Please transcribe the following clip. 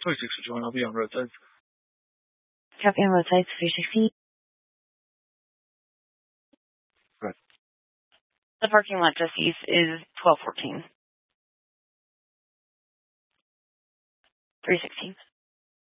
2661, I'll be on roadsides. Copy on roadsides, 360. Right. The parking lot just east is 1214. 316.